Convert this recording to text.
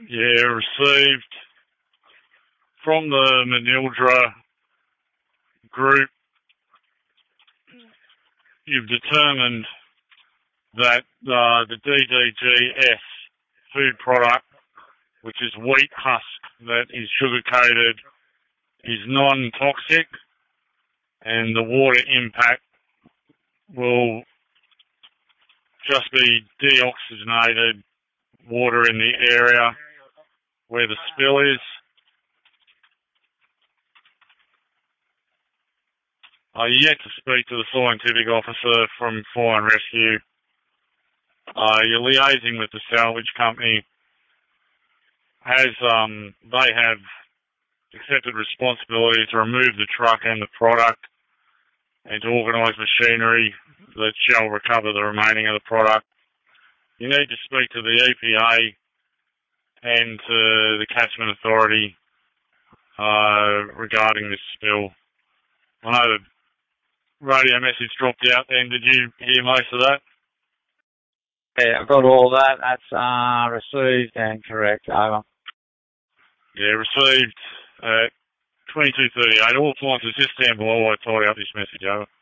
Yeah, received from the Manildra group. You've determined that the DDGS food product, which is wheat husk that is sugar-coated, is non-toxic, and the water impact will just be deoxygenated water in the area where the spill is. You're yet to speak to the scientific officer from Fire and Rescue. You're liaising with the salvage company. They have accepted responsibility to remove the truck and the product and to organise machinery that shall recover the remaining of the product. You need to speak to the EPA and to the catchment authority regarding this spill. I know the radio message dropped out then. Did you hear most of that? Yeah, I've got all that. That's received and correct. Over. Yeah, received at 22:38. All appliances just stand by while I tidy up this message. Over.